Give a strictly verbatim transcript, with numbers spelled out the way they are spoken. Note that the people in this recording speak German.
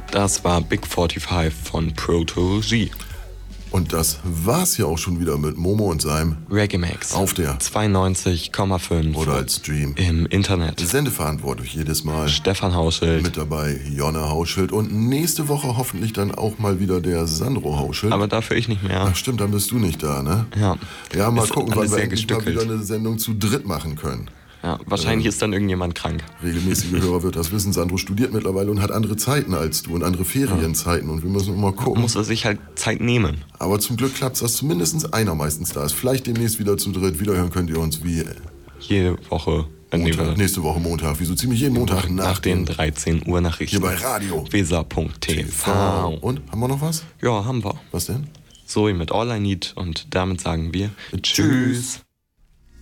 Das war Big forty-five von Proto G. Und das war's ja auch schon wieder mit Momo und seinem Reggae Max. Auf der zweiundneunzig Komma fünf. Oder als Stream. Im Internet. Sendeverantwortlich jedes Mal. Stefan Hauschild. Mit dabei Jonne Hauschild. Und nächste Woche hoffentlich dann auch mal wieder der Sandro Hauschild. Aber dafür ich nicht mehr. Ach stimmt, dann bist du nicht da, ne? Ja. Ja, mal Ist gucken, alles wann wir sehr endlich mal gestückelt. wieder eine Sendung zu dritt machen können. Ja, wahrscheinlich Ähm, ist dann irgendjemand krank. Regelmäßige Hörer wird das wissen. Sandro studiert mittlerweile und hat andere Zeiten als du und andere Ferienzeiten. Und wir müssen immer gucken. Muss er sich halt Zeit nehmen. Aber zum Glück klappt es, dass zumindest einer meistens da ist. Vielleicht demnächst wieder zu dritt. Wiederhören könnt ihr uns wie Jede Woche. Wenn Montag, wir nächste Woche Montag. Wieso ziemlich jeden Montag nach, nach den dreizehn Uhr Nachrichten. Hier bei Radio. Weser Punkt T V. Und, haben wir noch was? Ja, haben wir. Was denn? Zoe mit All I Need und damit sagen wir Tschüss.